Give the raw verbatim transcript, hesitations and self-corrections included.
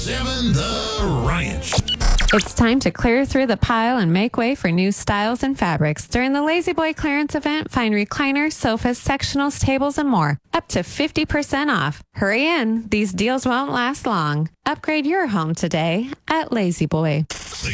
Seven The Ranch. It's time to clear through the pile and make way for new styles and fabrics. During the Lazy Boy clearance event, find recliners, sofas, sectionals, tables, and more. Up to fifty percent off. Hurry in. These deals won't last long. Upgrade your home today at Lazy Boy.